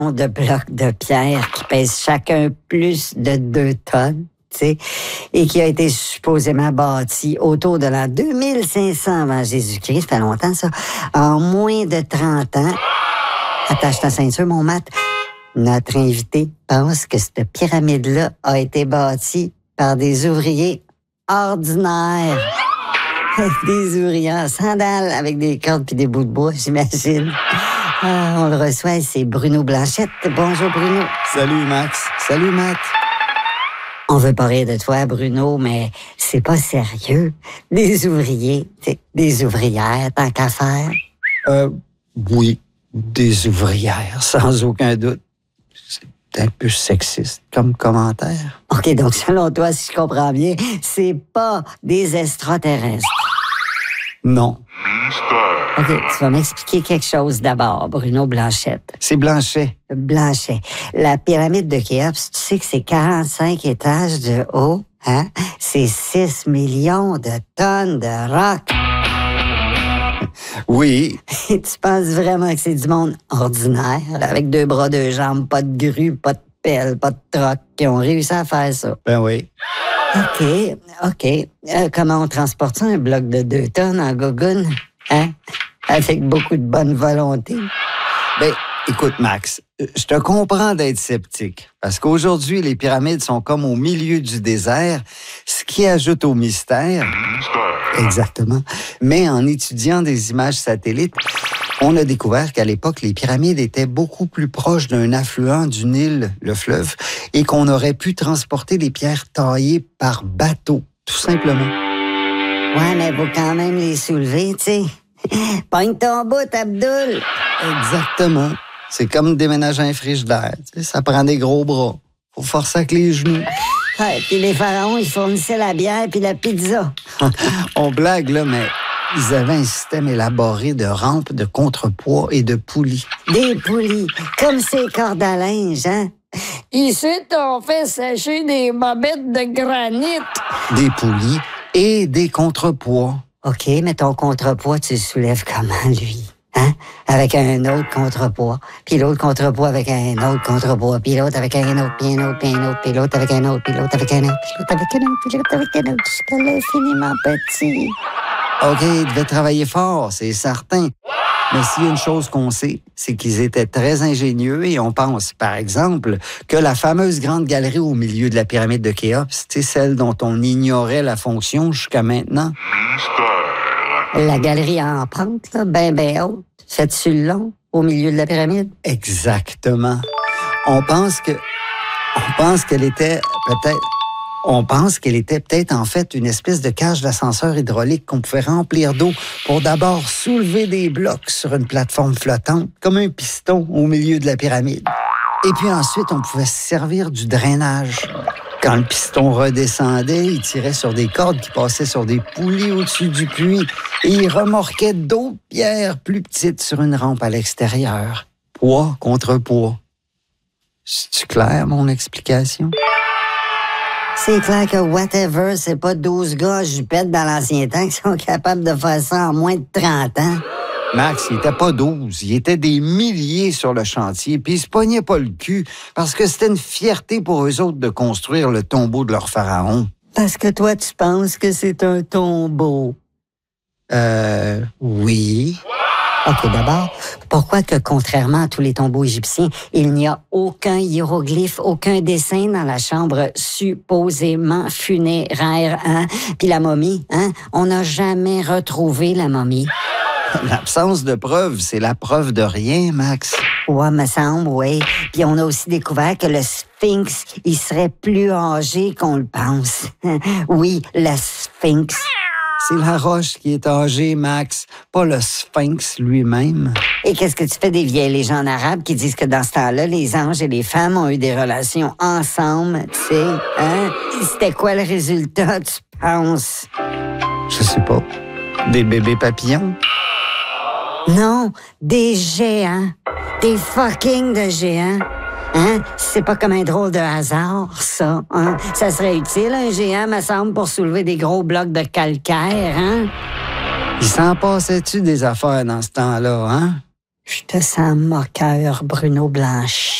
de blocs de pierre qui pèsent chacun plus de 2 tonnes, tu sais, et qui a été supposément bâti autour de l'an 2500 avant Jésus-Christ, ça fait longtemps ça, en moins de 30 ans. Attache ta ceinture, mon Matt. Notre invité pense que cette pyramide-là a été bâtie par des ouvriers ordinaires. Des ouvriers en sandales avec des cordes puis des bouts de bois, j'imagine. Ah, on le reçoit, c'est Bruno Blanchette. Bonjour, Bruno. Salut, Max. Salut, Matt. On veut pas rire de toi, Bruno, mais c'est pas sérieux. Des ouvriers, des ouvrières, tant qu'à faire. Oui, des ouvrières, sans aucun doute. C'est un peu sexiste comme commentaire. OK, donc selon toi, si je comprends bien, c'est pas des extraterrestres. Non. OK, tu vas m'expliquer quelque chose d'abord, Bruno Blanchette. C'est Blanchet. Blanchet. La pyramide de Khéops, tu sais que c'est 45 étages de haut, hein? C'est 6 millions de tonnes de roc. Oui. Et tu penses vraiment que c'est du monde ordinaire, avec 2 bras, 2 jambes, pas de grue, pas de pelle, pas de troc, qui ont réussi à faire ça? Ben oui. OK. Comment on transporte ça, un bloc de 2 tonnes en gogoune? Hein? Avec beaucoup de bonne volonté. Ben, écoute, Max, je te comprends d'être sceptique. Parce qu'aujourd'hui, les pyramides sont comme au milieu du désert, ce qui ajoute au mystère. Exactement. Mais en étudiant des images satellites, on a découvert qu'à l'époque, les pyramides étaient beaucoup plus proches d'un affluent du Nil, le fleuve, et qu'on aurait pu transporter les pierres taillées par bateau, tout simplement. Ouais, mais faut quand même les soulever, tu sais. Pogne ton bout, Abdoul. Exactement. C'est comme déménager un frigidaire. Tu sais, ça prend des gros bras. Faut forcer avec les genoux. Ouais, puis les pharaons, ils fournissaient la bière puis la pizza. On blague, là, mais ils avaient un système élaboré de rampes, de contrepoids et de poulies. Des poulies, comme ces cordes à linge, hein? Ici, on fait sécher des bobettes de granit. Des poulies et des contrepoids. OK, mais ton contrepoids, tu le soulèves comment, lui? Hein? Avec un autre contrepoids, puis l'autre contrepoids avec un autre contrepoids, puis l'autre avec un autre, puis un autre, puis un autre, puis l'autre avec un autre, puis l'autre avec un autre, puis l'autre avec un autre, puis l'autre avec un autre, jusqu'à l'infiniment petit. OK, ils devaient travailler fort, c'est certain. Mais s'il y a une chose qu'on sait, c'est qu'ils étaient très ingénieux et on pense, par exemple, que la fameuse grande galerie au milieu de la pyramide de Khéops, c'est celle dont on ignorait la fonction jusqu'à maintenant. La galerie en pente, là, ben haute, fait-tu le long, au milieu de la pyramide? Exactement. On pense qu'elle était peut-être en fait une espèce de cage d'ascenseur hydraulique qu'on pouvait remplir d'eau pour d'abord soulever des blocs sur une plateforme flottante, comme un piston au milieu de la pyramide. Et puis ensuite, on pouvait se servir du drainage. Quand le piston redescendait, il tirait sur des cordes qui passaient sur des poulies au-dessus du puits et il remorquait d'autres pierres plus petites sur une rampe à l'extérieur. Poids contre poids. C'est-tu clair, mon explication? C'est clair que whatever, c'est pas 12 gars à jupette dans l'ancien temps qui sont capables de faire ça en moins de 30 ans. Max, il était pas 12, il était des milliers sur le chantier, puis ils se pognaient pas le cul, parce que c'était une fierté pour eux autres de construire le tombeau de leur pharaon. Parce que toi, tu penses que c'est un tombeau. Oui. OK, d'abord, pourquoi que, contrairement à tous les tombeaux égyptiens, il n'y a aucun hiéroglyphe, aucun dessin dans la chambre supposément funéraire, hein? Puis la momie, hein? On n'a jamais retrouvé la momie. L'absence de preuve, c'est la preuve de rien, Max. Ouais, me semble, oui. Puis on a aussi découvert que le Sphinx, il serait plus âgé qu'on le pense. Oui, le Sphinx. C'est la roche qui est âgée, Max, pas le Sphinx lui-même. Et qu'est-ce que tu fais des vieilles légendes arabes qui disent que dans ce temps-là, les anges et les femmes ont eu des relations ensemble, tu sais, hein? C'était quoi le résultat, tu penses? Je sais pas. Des bébés papillons? Non, des géants. Des fucking de géants. Hein? C'est pas comme un drôle de hasard, ça. Hein? Ça serait utile, un géant, me semble, pour soulever des gros blocs de calcaire, hein? Il s'en passait-tu des affaires dans ce temps-là, hein? Je te sens moqueur, Bruno Blanchet.